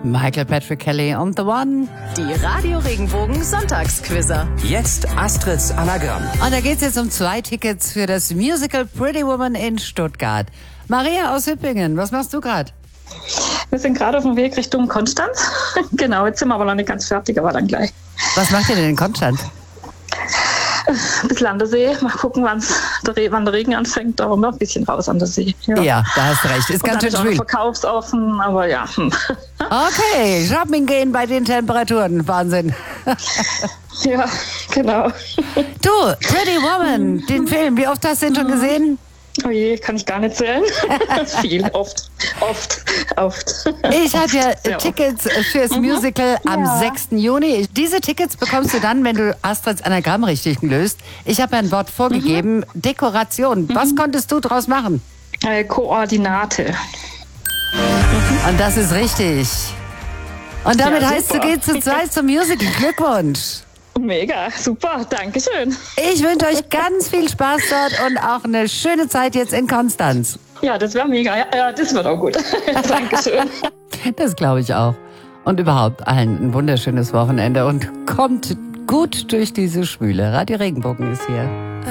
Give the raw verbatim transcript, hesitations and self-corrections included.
Michael Patrick Kelly und The One. Die Radio Regenbogen Sonntagsquizzer. Jetzt Astrids Anagramm. Und da geht's jetzt um zwei Tickets für das Musical Pretty Woman in Stuttgart. Maria aus Hüppingen, was machst du gerade? Wir sind gerade auf dem Weg Richtung Konstanz. Genau, jetzt sind wir aber noch nicht ganz fertig, aber dann gleich. Was macht ihr denn in Konstanz? Bis Landesee. Mal gucken, wann's der Re- wann der Regen anfängt, aber noch ein bisschen raus an der See. Ja, Ja, da hast du recht. Ist Und ganz dann schön ist auch noch schwül. verkaufsoffen, aber ja. hm. Okay, shopping gehen bei den Temperaturen. Wahnsinn. Ja, genau. Du, Pretty Woman, den Film, wie oft hast du den schon gesehen? Oh je, kann ich gar nicht zählen. Viel, oft, oft, oft. Ich habe ja Sehr oft. Tickets fürs Musical am Ja. sechsten Juni. Diese Tickets bekommst du dann, wenn du Astrids Anagramm richtig löst. Ich habe ein Wort vorgegeben, Dekoration. Was konntest du draus machen? Äh, Koordinate. Und das ist richtig. Und damit Ja, heißt, du super. gehst zu zweit zum Musical. Glückwunsch. Mega, super, Dankeschön. Ich wünsche euch ganz viel Spaß dort und auch eine schöne Zeit jetzt in Konstanz. Ja, das wäre mega. Ja, ja, das wird auch gut. Dankeschön. Das glaube ich auch. Und überhaupt allen ein wunderschönes Wochenende und kommt gut durch diese Schwüle. Radio Regenbogen ist hier.